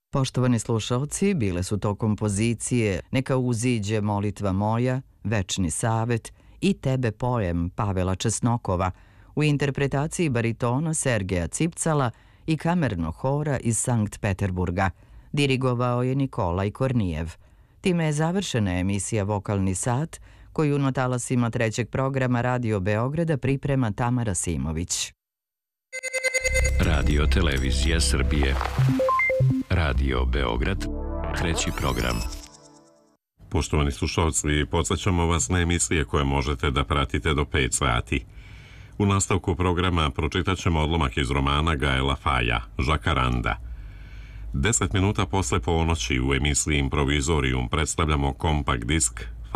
Poštovani slušalci, bile su to kompozicije Neka uziđe molitva moja, Večni savet i Tebe pojem Pavela Česnokova u interpretaciji baritona Sergeja Cipcala i kamernog hora iz Sankt Peterburga. Dirigovao je Nikolaj Kornijev. Time je završena emisija Vokalni sat, koju na talasima trećeg programa Radio Beograda priprema Tamara Simović. Radio Televizija Srbije. Radio Beograd, treći program. Poštovani slušalci, podsjećamo vas na emisije koje možete da pratite do 5 sati. U nastavku programa pročitat ćemo odlomak iz romana Gaela Faja, Žakaranda. 10 minuta posle ponoći u emisiji Improvizorium predstavljamo kompakt disk